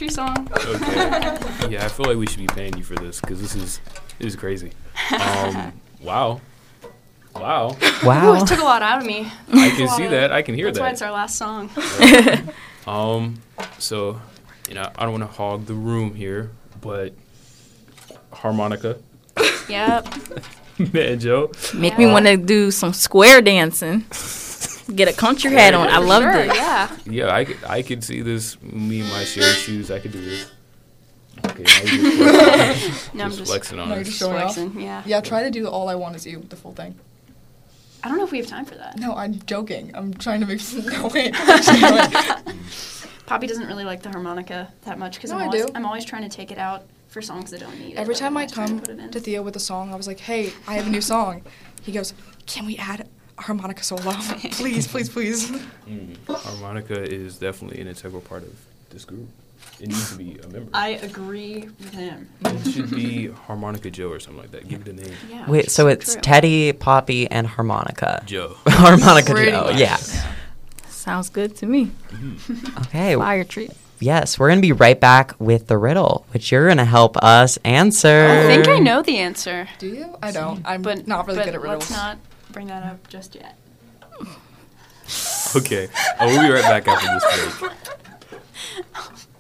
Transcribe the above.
country song. Okay. Yeah, I feel like we should be paying you for this because this is crazy. Wow. Ooh, Wow. it took a lot out of me. I can see that. I can hear That's that. why it's our last song. So, I don't want to hog the room here, but harmonica, Yep. banjo. Make me want to do some square dancing. Get a country hat on. I For loved sure, it. Yeah. Yeah, I could see this. Me and my share of shoes. I could do this. Okay, now you're just No, I'm just just flexing on No, you're us. just showing off. flexing. Yeah. Yeah, try to do All I Want Is You, the full thing. I don't know if we have time for that. No, I'm joking. I'm trying to make no wait. Poppy doesn't really like the harmonica that much because No, I'm, I do. I'm always trying to take it out for songs that don't need it. Every like, time I'm I always trying come put it in. to Theo with a song, I was like, hey, I have a new song. He goes, can we add a harmonica solo? Please, please, please. Harmonica is definitely an integral part of this group. It needs to be a member. I agree with him. It should be Harmonica Joe or something like that. Give it a name. Yeah. Wait, so it's true. Teddy, Poppy, and harmonica. Joe. Harmonica Pretty Joe, much. yeah. Sounds good to me. Okay. Fire treat. Yes, we're going to be right back with the riddle, which you're going to help us answer. I think I know the answer, Do you? I don't. I'm but not really but good at riddles. Let's not bring that up just yet. Okay. We'll be right back after this break.